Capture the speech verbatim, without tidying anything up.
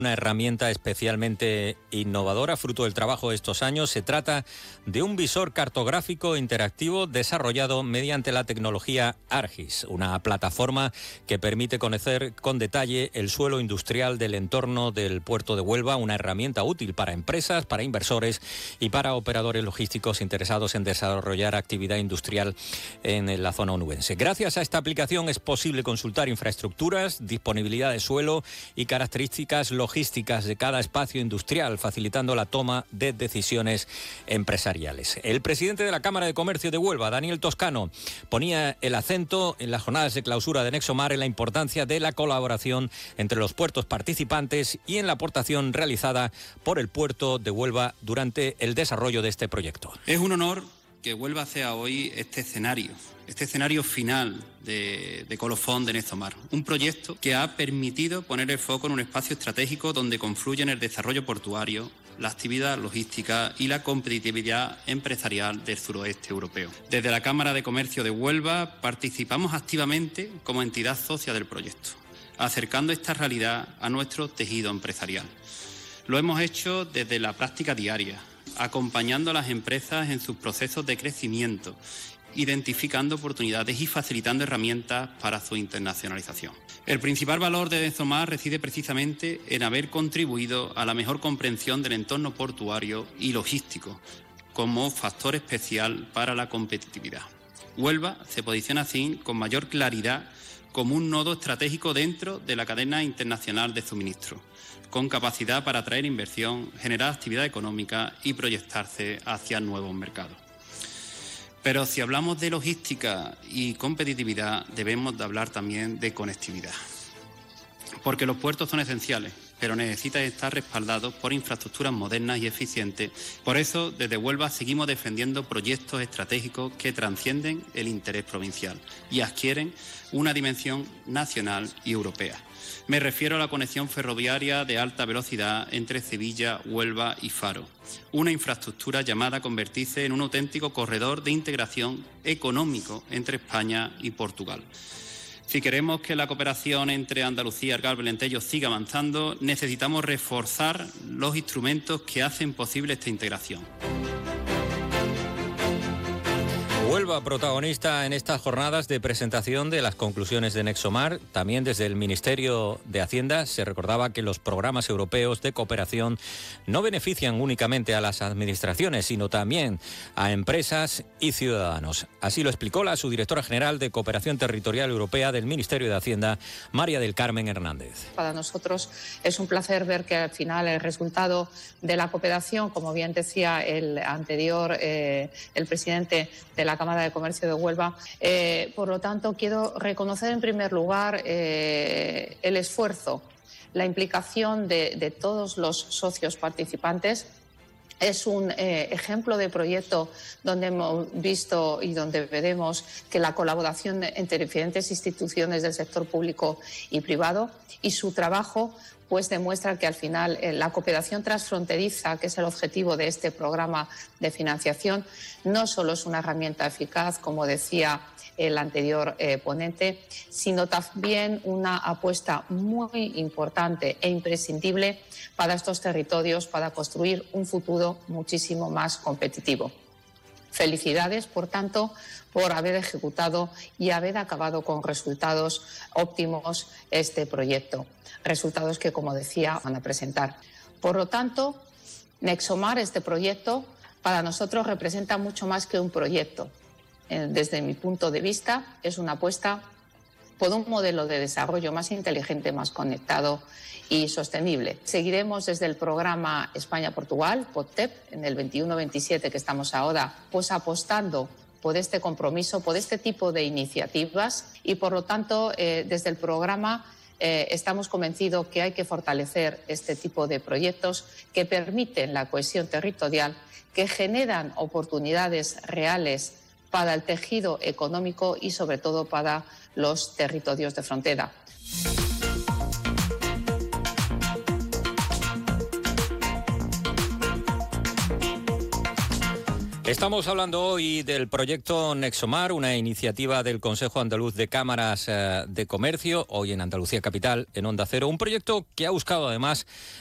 Una herramienta especialmente innovadora, fruto del trabajo de estos años. Se trata de un visor cartográfico interactivo desarrollado mediante la tecnología ARGIS, una plataforma que permite conocer con detalle el suelo industrial del entorno del puerto de Huelva, una herramienta útil para empresas, para inversores y para operadores logísticos interesados en desarrollar actividad industrial en la zona onubense. Gracias a esta aplicación es posible consultar infraestructuras, disponibilidad de suelo y características logísticas logísticas de cada espacio industrial, facilitando la toma de decisiones empresariales. El presidente de la Cámara de Comercio de Huelva, Daniel Toscano, ponía el acento en las jornadas de clausura de Nexomar en la importancia de la colaboración entre los puertos participantes y en la aportación realizada por el puerto de Huelva durante el desarrollo de este proyecto. Es un honor que Huelva sea hoy este escenario, este escenario final de, de colofón de Nexomar, un proyecto que ha permitido poner el foco en un espacio estratégico donde confluyen el desarrollo portuario, la actividad logística y la competitividad empresarial del suroeste europeo. Desde la Cámara de Comercio de Huelva participamos activamente como entidad socia del proyecto, acercando esta realidad a nuestro tejido empresarial. Lo hemos hecho desde la práctica diaria, acompañando a las empresas en sus procesos de crecimiento, identificando oportunidades y facilitando herramientas para su internacionalización. El principal valor de Nexomar reside precisamente en haber contribuido a la mejor comprensión del entorno portuario y logístico como factor especial para la competitividad. Huelva se posiciona así con mayor claridad como un nodo estratégico dentro de la cadena internacional de suministro, con capacidad para atraer inversión, generar actividad económica y proyectarse hacia nuevos mercados. Pero si hablamos de logística y competitividad, debemos de hablar también de conectividad. Porque los puertos son esenciales, pero necesitan estar respaldados por infraestructuras modernas y eficientes. Por eso, desde Huelva seguimos defendiendo proyectos estratégicos que trascienden el interés provincial y adquieren una dimensión nacional y europea. Me refiero a la conexión ferroviaria de alta velocidad entre Sevilla, Huelva y Faro, una infraestructura llamada a convertirse en un auténtico corredor de integración económico entre España y Portugal. Si queremos que la cooperación entre Andalucía, Algarve y Alentejo siga avanzando, necesitamos reforzar los instrumentos que hacen posible esta integración. Huelva protagonista en estas jornadas de presentación de las conclusiones de Nexomar. También desde el Ministerio de Hacienda se recordaba que los programas europeos de cooperación no benefician únicamente a las administraciones, sino también a empresas y ciudadanos. Así lo explicó la subdirectora general de Cooperación Territorial Europea del Ministerio de Hacienda, María del Carmen Hernández. Para nosotros es un placer ver que al final el resultado de la cooperación, como bien decía el anterior, eh, el presidente de la Cámara de Comercio de Huelva. Eh, por lo tanto, quiero reconocer en primer lugar eh, el esfuerzo, la implicación de, de todos los socios participantes. Es un eh, ejemplo de proyecto donde hemos visto y donde veremos que la colaboración entre diferentes instituciones del sector público y privado y su trabajo pues demuestra que al final eh, la cooperación transfronteriza, que es el objetivo de este programa de financiación, no solo es una herramienta eficaz, como decía el anterior eh, ponente, sino también una apuesta muy importante e imprescindible para estos territorios para construir un futuro muchísimo más competitivo. Felicidades, por tanto, por haber ejecutado y haber acabado con resultados óptimos este proyecto. Resultados que, como decía, van a presentar. Por lo tanto, Nexomar, este proyecto, para nosotros representa mucho más que un proyecto. Desde mi punto de vista, es una apuesta por un modelo de desarrollo más inteligente, más conectado y sostenible. Seguiremos desde el programa España-Portugal, POTEP, en el veintiuno veintisiete que estamos ahora, pues apostando por este compromiso, por este tipo de iniciativas y, por lo tanto, eh, desde el programa eh, estamos convencidos que hay que fortalecer este tipo de proyectos que permiten la cohesión territorial, que generan oportunidades reales para el tejido económico y, sobre todo, para los territorios de frontera. Estamos hablando hoy del proyecto Nexomar, una iniciativa del Consejo Andaluz de Cámaras eh, de Comercio, hoy en Andalucía Capital, en Onda Cero. Un proyecto que ha buscado además